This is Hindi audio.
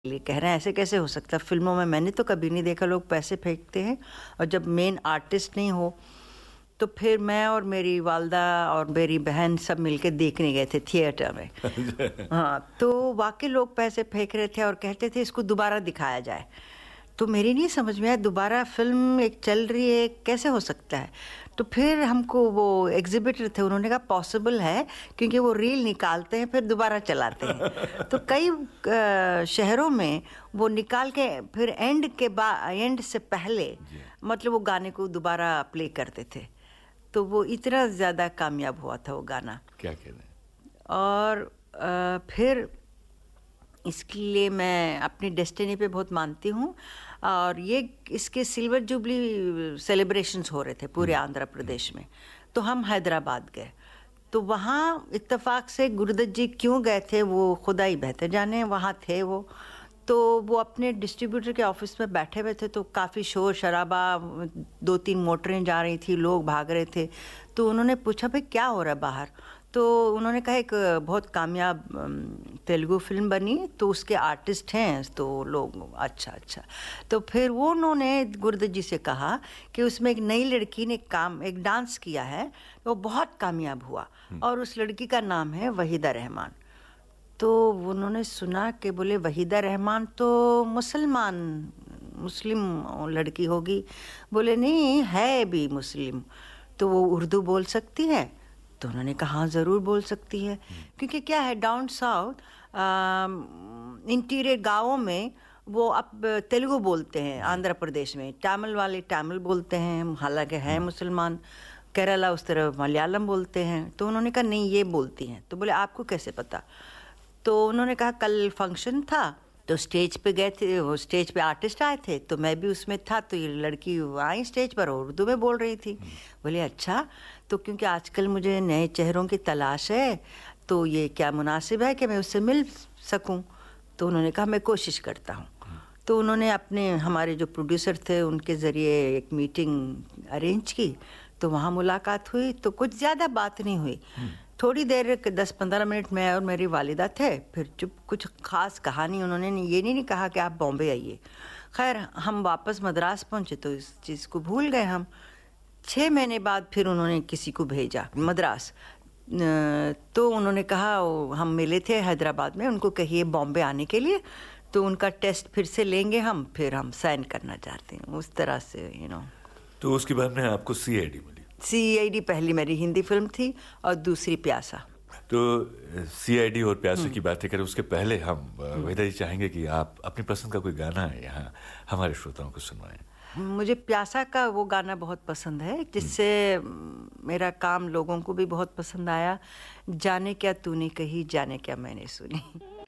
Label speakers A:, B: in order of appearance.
A: लिए कह रहे हैं ऐसे कैसे हो सकता है, फिल्मों में मैंने तो कभी नहीं देखा लोग पैसे फेंकते हैं और जब मेन आर्टिस्ट नहीं हो। तो फिर मैं और मेरी वालदा और मेरी बहन सब मिलके देखने गए थे थिएटर में। हाँ, तो वाकई लोग पैसे फेंक रहे थे और कहते थे इसको दोबारा दिखाया जाए। तो मेरी नहीं समझ में आया, दोबारा फिल्म एक चल रही है कैसे हो सकता है। तो फिर हमको वो एग्जिबिटर थे, उन्होंने कहा पॉसिबल है क्योंकि वो रील निकालते हैं फिर दोबारा चलाते हैं। तो कई शहरों में वो निकाल के फिर एंड से पहले मतलब वो गाने को दोबारा प्ले करते थे। तो वो इतना ज़्यादा कामयाब हुआ था वो गाना।
B: क्या कह रहे हैं?
A: और फिर इसके लिए मैं अपनी डेस्टिनी पे बहुत मानती हूँ। और ये इसके सिल्वर जुबली सेलिब्रेशंस हो रहे थे पूरे आंध्र प्रदेश में, तो हम हैदराबाद गए। तो वहाँ इत्तेफाक से गुरुदत्त जी क्यों गए थे वो खुदा ही बेहतर जाने, वहाँ थे वो। तो वो अपने डिस्ट्रीब्यूटर के ऑफिस में बैठे हुए थे, तो काफ़ी शोर शराबा, 2-3 मोटरें जा रही थी, लोग भाग रहे थे। तो उन्होंने पूछा भाई क्या हो रहा है बाहर। तो उन्होंने कहा एक बहुत कामयाब तेलुगु फिल्म बनी तो उसके आर्टिस्ट हैं। तो लोग अच्छा अच्छा। तो फिर वो उन्होंने गुरुदत्त जी से कहा कि उसमें एक नई लड़की ने एक डांस किया है, वो बहुत कामयाब हुआ और उस लड़की का नाम है वहीदा रहमान। तो उन्होंने सुना कि बोले वहीदा रहमान तो मुस्लिम लड़की होगी। बोले नहीं है भी मुस्लिम, तो वो उर्दू बोल सकती है। तो उन्होंने कहा हाँ ज़रूर बोल सकती है, क्योंकि क्या है डाउन साउथ इंटीरियर गाँवों में वो अब तेलुगु बोलते हैं। आंध्र प्रदेश में तमिल वाले तमिल बोलते हैं, हालांकि है मुसलमान। केरला उस तरफ मलयालम बोलते हैं। तो उन्होंने कहा नहीं ये बोलती हैं। तो बोले आपको कैसे पता। तो उन्होंने कहा कल फंक्शन था तो स्टेज पे गए थे, वो स्टेज पे आर्टिस्ट आए थे तो मैं भी उसमें था। तो ये लड़की आई स्टेज पर और उर्दू में बोल रही थी। बोले अच्छा, तो क्योंकि आजकल मुझे नए चेहरों की तलाश है तो ये क्या मुनासिब है कि मैं उससे मिल सकूं। तो उन्होंने कहा मैं कोशिश करता हूं। तो उन्होंने अपने हमारे जो प्रोड्यूसर थे उनके ज़रिए एक मीटिंग अरेंज की। तो वहाँ मुलाकात हुई। तो कुछ ज़्यादा बात नहीं हुई, थोड़ी देर 10-15 मिनट मैं और मेरी वालिदा थे। फिर चुप, कुछ ख़ास कहानी उन्होंने ये नहीं कहा कि आप बॉम्बे आइए। खैर हम वापस मद्रास पहुँचे तो इस चीज़ को भूल गए हम। 6 महीने बाद फिर उन्होंने किसी को भेजा मद्रास। तो उन्होंने कहा हम मिले थे हैदराबाद में, उनको कहिए बॉम्बे आने के लिए, तो उनका टेस्ट फिर से लेंगे हम, फिर हम साइन करना चाहते हैं। उस तरह से
B: तो उसके बाद में आपको सीआईडी मिली।
A: सीआईडी पहली मेरी हिंदी फिल्म थी और दूसरी प्यासा।
B: तो सीआईडी और प्यासे की बातें करें उसके पहले हम वहीदा जी चाहेंगे कि आप अपनी पसंद का कोई गाना है यहाँ हमारे श्रोताओं को सुनवाएं।
A: मुझे प्यासा का वो गाना बहुत पसंद है जिससे मेरा काम लोगों को भी बहुत पसंद आया। जाने क्या तूने कही, जाने क्या मैंने सुनी।